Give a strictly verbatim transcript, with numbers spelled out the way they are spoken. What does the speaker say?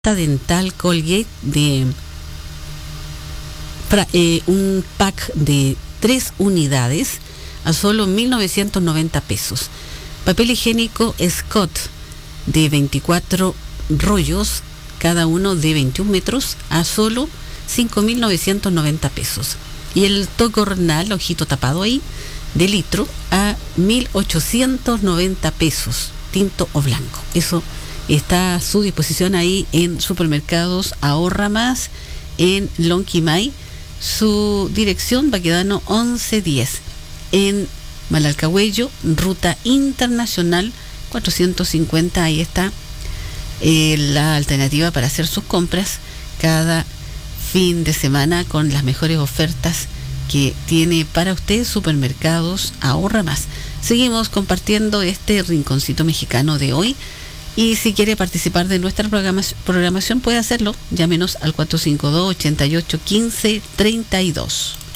pasta dental Colgate de pra, eh, un pack de tres unidades a solo mil novecientos noventa pesos. Papel higiénico Scott de veinticuatro rollos, cada uno de veintiún metros, a solo cinco mil novecientos noventa pesos. Y el Tocornal, ojito tapado ahí, de litro, a mil ochocientos noventa pesos, tinto o blanco. Eso está a su disposición ahí en Supermercados Ahorra Más, en Lonquimay. Su dirección, Baquedano once diez, en Malalcahuello, Ruta Internacional cuatrocientos cincuenta. Ahí está eh, la alternativa para hacer sus compras cada fin de semana con las mejores ofertas que tiene para usted Supermercados Ahorra Más. Seguimos compartiendo este rinconcito mexicano de hoy, y si quiere participar de nuestra programación puede hacerlo. Llámenos al cuatro cinco dos, ocho ocho uno cinco tres dos.